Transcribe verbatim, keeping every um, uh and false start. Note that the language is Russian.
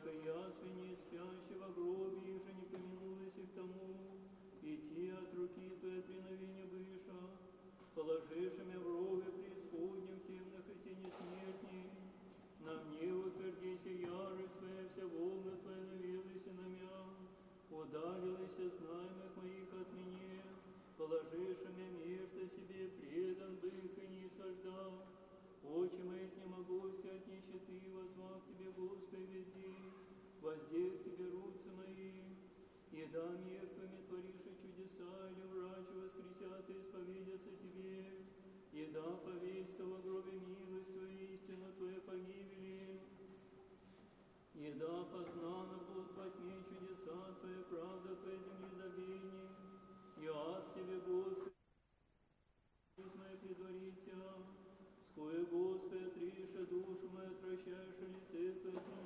яко ясвени спящего в гробе, их же не помянулось их тому, и те от руки Твоей треновения быша, положившими в роге преисподнем темных и тени смертней, на мне утвердися ярость Твоя, вся волна Твоя навелась на мя, удалилась знаемых моих от меня, положившими место себе предан бык и не сождал. Очи мои с немогости от нищеты, возвав Тебе, Господи, везде, воздех Тебе руцы мои, и дам Твоими твориши чудеса, или врачи воскресят и исповедятся Тебе, и да повесть во гробе милость Твою, истину Твою погибели, и да познано будут во тьме чудеса Твоя, правда Твоя земли забвение, и аз Тебе, Господи, моя предваритя, ское, Господи, отриша душу мою, отвращаешь лице Твое.